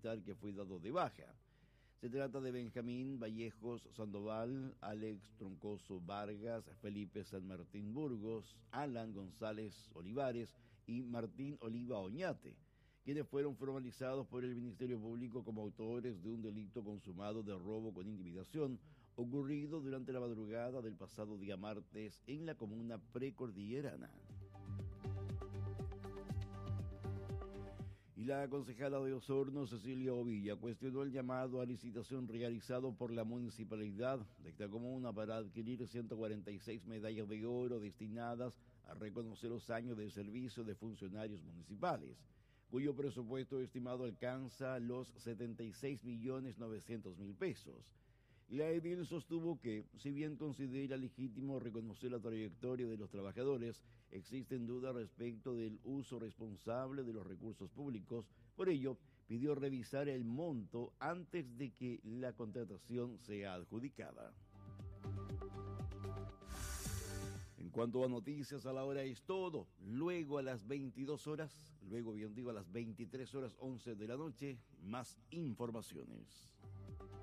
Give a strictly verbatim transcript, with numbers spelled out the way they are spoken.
militar que fue dado de baja. Se trata de Benjamín Vallejos Sandoval, Alex Troncoso Vargas, Felipe San Martín Burgos, Alan González Olivares y Martín Oliva Oñate, quienes fueron formalizados por el Ministerio Público como autores de un delito consumado de robo con intimidación ocurrido durante la madrugada del pasado día martes en la comuna precordillerana. Y la concejala de Osorno, Cecilia Ovilla, cuestionó el llamado a licitación realizado por la municipalidad de esta comuna para adquirir ciento cuarenta y seis medallas de oro destinadas a reconocer los años de servicio de funcionarios municipales, cuyo presupuesto estimado alcanza los setenta y seis millones novecientos mil pesos. La edil sostuvo que, si bien considera legítimo reconocer la trayectoria de los trabajadores, existen dudas respecto del uso responsable de los recursos públicos. Por ello, pidió revisar el monto antes de que la contratación sea adjudicada. En cuanto a noticias, a la hora es todo. Luego a las veintidós horas, luego bien digo a las veintitrés horas once de la noche, más informaciones.